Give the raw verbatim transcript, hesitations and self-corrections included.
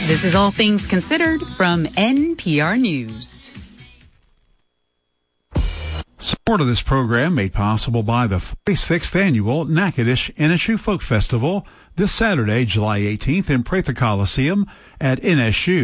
This is All Things Considered from N P R News. Support of this program made possible by the forty-sixth Annual Natchitoches N S U Folk Festival this Saturday, July eighteenth in Prather Coliseum at N S U.